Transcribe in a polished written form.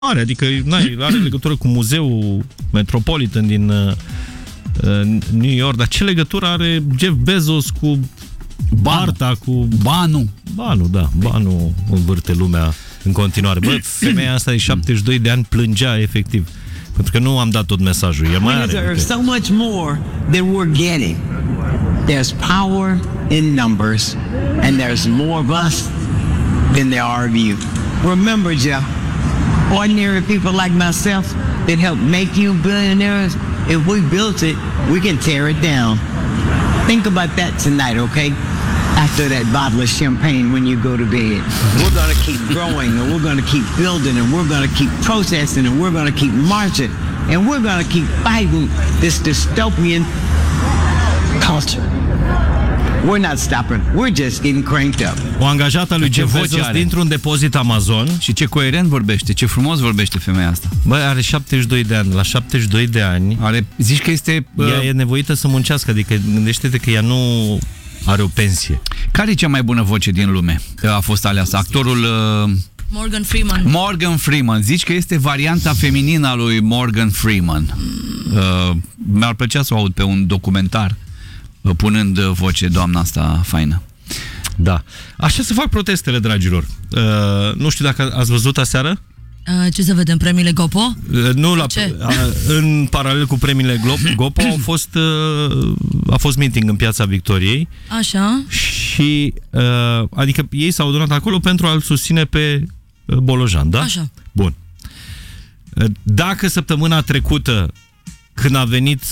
adică are legătură cu muzeul Metropolitan din New York, dar ce legătură are Jeff Bezos cu Barta, cu Banu? Banu, da. Banu învârte lumea în continuare. Bă, femeia asta de 72 de ani plângea efectiv. Pentru că nu am dat tot mesajul. E mai are. There's so much more than we're getting. There's power in numbers, and there's more of us than there are of you. Remember, Jeff, ordinary people like myself that helped make you billionaires, if we built it, we can tear it down. Think about that tonight, okay? After that bottle of champagne when you go to bed. We're going to keep growing, and we're going to keep building, and we're going to keep protesting, and we're going to keep marching, and we're going to keep fighting this dystopian culture. We're not stopping. We're just getting cranked up. O angajată a lui Jeff Bezos dintr-un depozit Amazon. Și ce coerent vorbește, ce frumos vorbește femeia asta. Bă, are 72 de ani. La 72 de ani... Zici că este... Ea e nevoită să muncească, adică gândește-te că ea nu are o pensie. Care e cea mai bună voce din lume? A fost aleasă. Actorul... Morgan Freeman. Morgan Freeman. Zici că este varianta feminină a lui Morgan Freeman. Mi-ar plăcea să o aud pe un documentar punând voce doamna asta faină. Da. Așa se fac protestele, dragilor. Nu știu dacă ați văzut aseară? Ce să vedem, premiile Gopo? Nu, în paralel cu premiile Gopo a fost meeting în Piața Victoriei. Așa. Și adică ei s-au adunat acolo pentru a-l susține pe Bolojan, da? Așa. Bun. Dacă săptămâna trecută, când a venit